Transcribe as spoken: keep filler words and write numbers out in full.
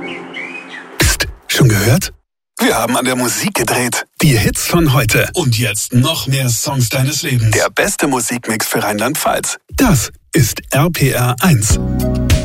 Psst, schon gehört? Wir haben an der Musik gedreht. Die Hits von heute. Und jetzt noch mehr Songs deines Lebens. Der beste Musikmix für Rheinland-Pfalz. Das ist R P R eins.